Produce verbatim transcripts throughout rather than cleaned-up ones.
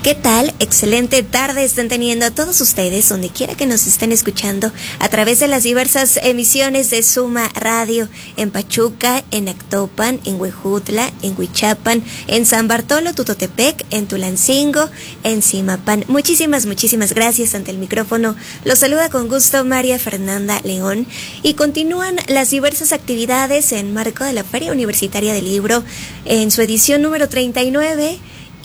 ¿Qué tal? Excelente tarde están teniendo a todos ustedes, donde quiera que nos estén escuchando, a través de las diversas emisiones de Suma Radio, en Pachuca, en Actopan, en Huejutla, en Huichapan, en San Bartolo, Tutotepec, en Tulancingo, en Zimapan. Muchísimas, muchísimas gracias. Ante el micrófono los saluda con gusto María Fernanda León, y continúan las diversas actividades en marco de la Feria Universitaria del Libro en su edición número treinta y nueve.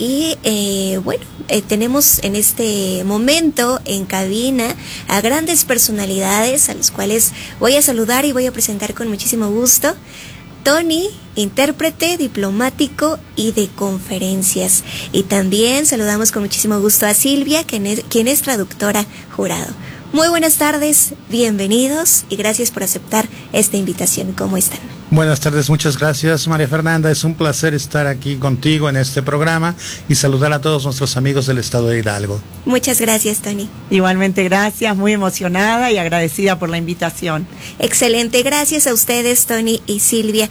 Y eh, bueno, eh, tenemos en este momento en cabina a grandes personalidades a las cuales voy a saludar y voy a presentar con muchísimo gusto. Tony, intérprete, diplomático y de conferencias. Y también saludamos con muchísimo gusto a Silvia, quien es, quien es traductora jurado. Muy buenas tardes, bienvenidos y gracias por aceptar esta invitación. ¿Cómo están? Buenas tardes, muchas gracias María Fernanda, es un placer estar aquí contigo en este programa y saludar a todos nuestros amigos del estado de Hidalgo. Muchas gracias, Tony. Igualmente gracias, muy emocionada y agradecida por la invitación. Excelente, gracias a ustedes, Tony y Silvia.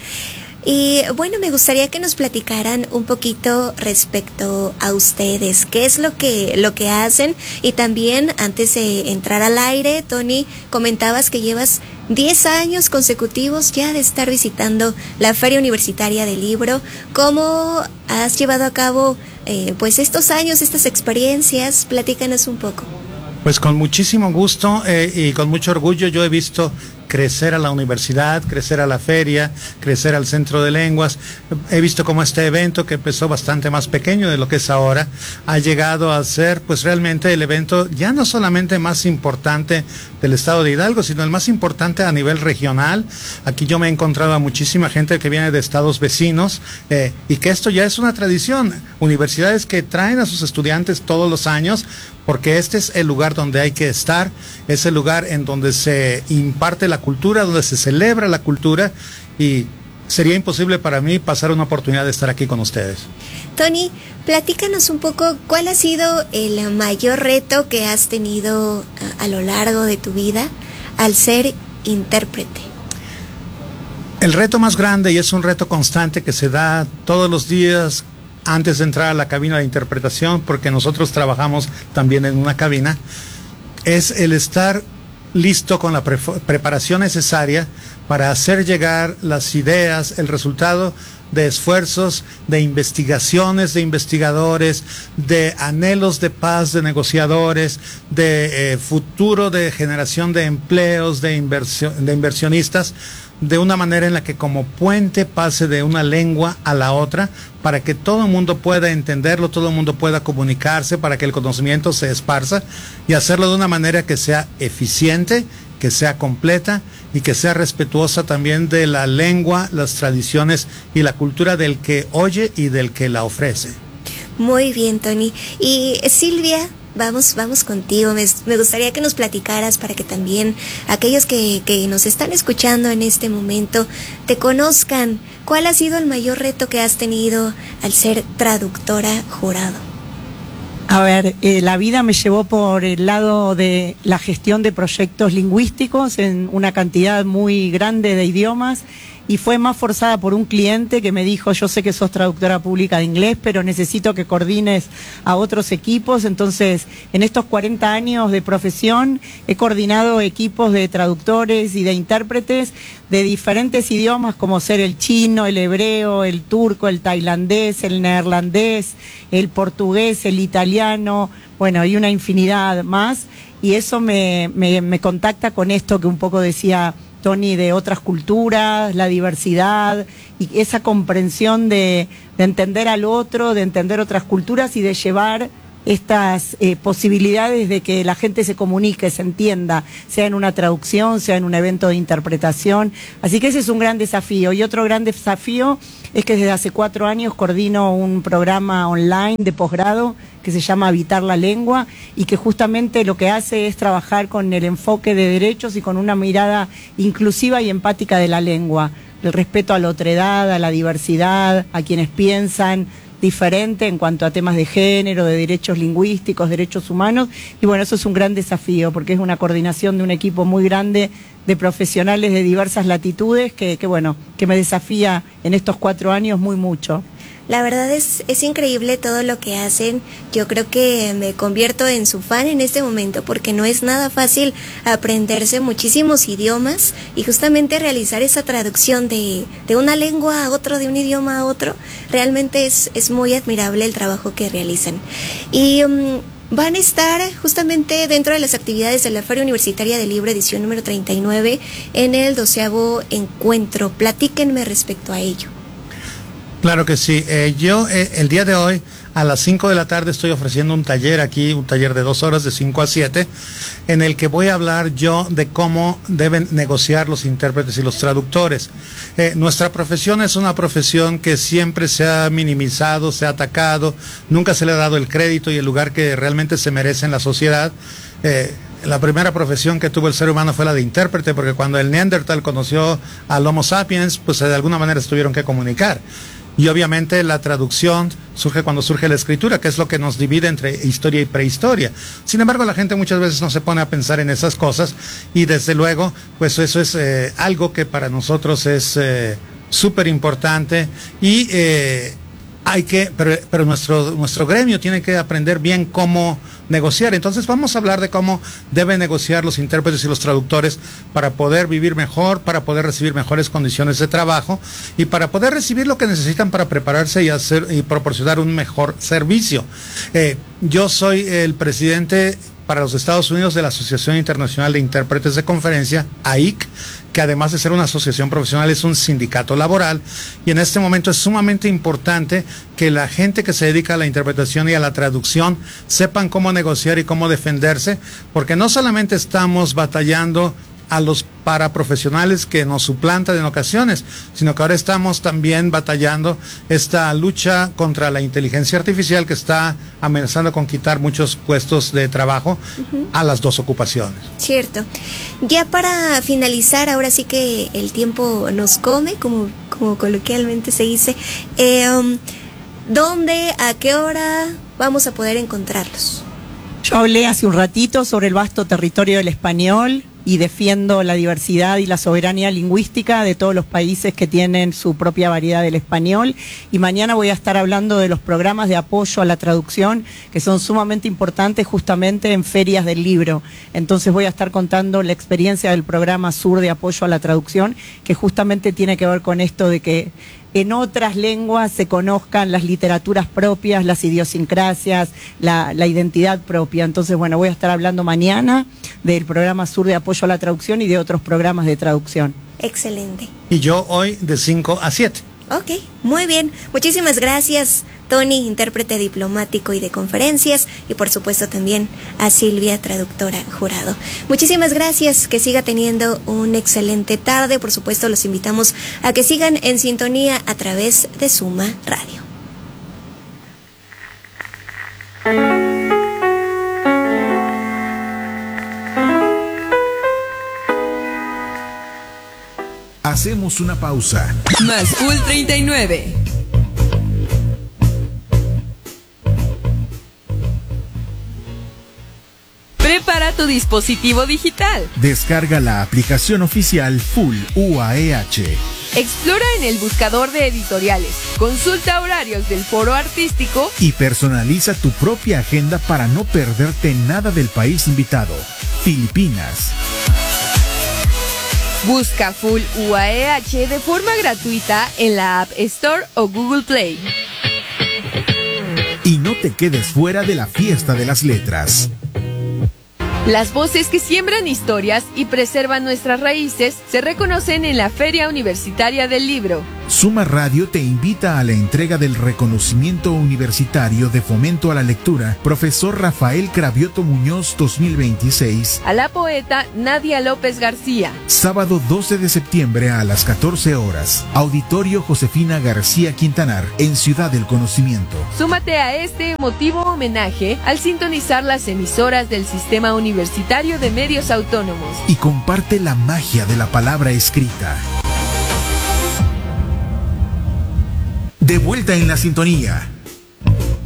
Y bueno, me gustaría que nos platicaran un poquito respecto a ustedes, qué es lo que lo que hacen. Y también, antes de entrar al aire, Tony, comentabas que llevas diez años consecutivos ya de estar visitando la Feria Universitaria del Libro. ¿Cómo has llevado a cabo eh, pues estos años, estas experiencias? Platícanos un poco. Pues con muchísimo gusto eh, y con mucho orgullo yo he visto crecer a la universidad, crecer a la feria, crecer al Centro de Lenguas. He visto cómo este evento, que empezó bastante más pequeño de lo que es ahora, ha llegado a ser pues realmente el evento ya no solamente más importante del estado de Hidalgo, sino el más importante a nivel regional. Aquí yo me he encontrado a muchísima gente que viene de estados vecinos eh, y que esto ya es una tradición. Universidades que traen a sus estudiantes todos los años, porque este es el lugar donde hay que estar, es el lugar en donde se imparte la cultura, donde se celebra la cultura, y sería imposible para mí pasar una oportunidad de estar aquí con ustedes. Tony, platícanos un poco cuál ha sido el mayor reto que has tenido a, a lo largo de tu vida al ser intérprete. El reto más grande, y es un reto constante que se da todos los días antes de entrar a la cabina de interpretación, porque nosotros trabajamos también en una cabina, es el estar listo con la pre preparación necesaria para hacer llegar las ideas, el resultado de esfuerzos, de investigaciones de investigadores, de anhelos de paz de negociadores, de eh, futuro de generación de empleos, de, inversión, de inversionistas, de una manera en la que como puente pase de una lengua a la otra, para que todo el mundo pueda entenderlo, todo el mundo pueda comunicarse, para que el conocimiento se esparza, y hacerlo de una manera que sea eficiente, que sea completa y que sea respetuosa también de la lengua, las tradiciones y la cultura del que oye y del que la ofrece. Muy bien, Tony. Y Silvia, Vamos, vamos contigo. Me, me gustaría que nos platicaras para que también aquellos que, que nos están escuchando en este momento te conozcan. ¿Cuál ha sido el mayor reto que has tenido al ser traductora jurado? A ver, eh, la vida me llevó por el lado de la gestión de proyectos lingüísticos en una cantidad muy grande de idiomas, y fue más forzada por un cliente que me dijo: yo sé que sos traductora pública de inglés, pero necesito que coordines a otros equipos. Entonces, en estos cuarenta años de profesión, he coordinado equipos de traductores y de intérpretes de diferentes idiomas, como ser el chino, el hebreo, el turco, el tailandés, el neerlandés, el portugués, el italiano, bueno, y una infinidad más. Y eso me, me, me contacta con esto que un poco decía Tony, de otras culturas, la diversidad y esa comprensión de, de entender al otro, de entender otras culturas y de llevar estas eh, posibilidades de que la gente se comunique, se entienda, sea en una traducción, sea en un evento de interpretación. Así que ese es un gran desafío. Y otro gran desafío es que desde hace cuatro años coordino un programa online de posgrado que se llama Habitar la Lengua, y que justamente lo que hace es trabajar con el enfoque de derechos y con una mirada inclusiva y empática de la lengua, el respeto a la otredad, a la diversidad, a quienes piensan diferente en cuanto a temas de género, de derechos lingüísticos, derechos humanos. Y bueno, eso es un gran desafío, porque es una coordinación de un equipo muy grande de profesionales de diversas latitudes que, que bueno, que me desafía en estos cuatro años muy mucho. La verdad es, es increíble todo lo que hacen. Yo creo que me convierto en su fan en este momento porque no es nada fácil aprenderse muchísimos idiomas y justamente realizar esa traducción de, de una lengua a otro, de un idioma a otro. Realmente es, es muy admirable el trabajo que realizan. Y um, van a estar justamente dentro de las actividades de la Feria Universitaria del Libro, edición número treinta y nueve, en el doceavo encuentro. Platíquenme respecto a ello. Claro que sí. Eh, yo eh, el día de hoy a las cinco de la tarde estoy ofreciendo un taller aquí, un taller de dos horas de cinco a siete, en el que voy a hablar yo de cómo deben negociar los intérpretes y los traductores. Eh, nuestra profesión es una profesión que siempre se ha minimizado, se ha atacado, nunca se le ha dado el crédito y el lugar que realmente se merece en la sociedad. Eh, La primera profesión que tuvo el ser humano fue la de intérprete, porque cuando el Neandertal conoció al Homo sapiens, pues de alguna manera se tuvieron que comunicar. Y obviamente la traducción surge cuando surge la escritura, que es lo que nos divide entre historia y prehistoria. Sin embargo, la gente muchas veces no se pone a pensar en esas cosas y desde luego, pues eso es eh, algo que para nosotros es eh, súper importante y eh, hay que, pero, pero nuestro, nuestro gremio tiene que aprender bien cómo negociar. Entonces vamos a hablar de cómo deben negociar los intérpretes y los traductores para poder vivir mejor, para poder recibir mejores condiciones de trabajo y para poder recibir lo que necesitan para prepararse y hacer y proporcionar un mejor servicio. Eh, yo soy el presidente para los Estados Unidos de la Asociación Internacional de Intérpretes de Conferencia, A I C, que además de ser una asociación profesional es un sindicato laboral, y en este momento es sumamente importante que la gente que se dedica a la interpretación y a la traducción sepan cómo negociar y cómo defenderse, porque no solamente estamos batallando a los paraprofesionales que nos suplantan en ocasiones, sino que ahora estamos también batallando esta lucha contra la inteligencia artificial que está amenazando con quitar muchos puestos de trabajo uh-huh. a las dos ocupaciones. Cierto. Ya para finalizar, ahora sí que el tiempo nos come, como, como coloquialmente se dice, eh, um, ¿dónde, a qué hora vamos a poder encontrarlos? Yo hablé hace un ratito sobre el vasto territorio del español y defiendo la diversidad y la soberanía lingüística de todos los países que tienen su propia variedad del español. Y mañana voy a estar hablando de los programas de apoyo a la traducción que son sumamente importantes justamente en ferias del libro. Entonces voy a estar contando la experiencia del programa Sur de apoyo a la traducción, que justamente tiene que ver con esto de que en otras lenguas se conozcan las literaturas propias, las idiosincrasias, la, la identidad propia. Entonces, bueno, voy a estar hablando mañana del programa Sur de apoyo a la traducción y de otros programas de traducción. Excelente. Y yo hoy de cinco a siete. Ok, muy bien. Muchísimas gracias, Tony, intérprete diplomático y de conferencias, y por supuesto también a Silvia, traductora jurado. Muchísimas gracias, que siga teniendo una excelente tarde. Por supuesto, los invitamos a que sigan en sintonía a través de Suma Radio. Hacemos una pausa. Más Full treinta y nueve. Prepara tu dispositivo digital. Descarga la aplicación oficial Full U A E H. Explora en el buscador de editoriales. Consulta horarios del foro artístico. Y personaliza tu propia agenda para no perderte nada del país invitado, Filipinas. Busca Full U A E H de forma gratuita en la App Store o Google Play. Y no te quedes fuera de la fiesta de las letras. Las voces que siembran historias y preservan nuestras raíces se reconocen en la Feria Universitaria del Libro. Suma Radio te invita a la entrega del reconocimiento universitario de fomento a la lectura Profesor Rafael Cravioto Muñoz dos mil veintiséis a la poeta Nadia López García. Sábado doce de septiembre a las catorce horas. Auditorio Josefina García Quintanar en Ciudad del Conocimiento. Súmate a este emotivo homenaje al sintonizar las emisoras del Sistema Universitario de Medios Autónomos. Y comparte la magia de la palabra escrita. De vuelta en la sintonía.